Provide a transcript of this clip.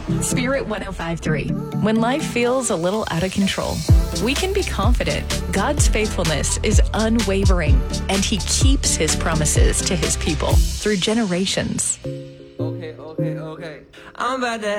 Spirit 105.3. When life feels a little out of control, we can be confident God's faithfulness is unwavering and he keeps his promises to his people through generations. Okay. I'm about to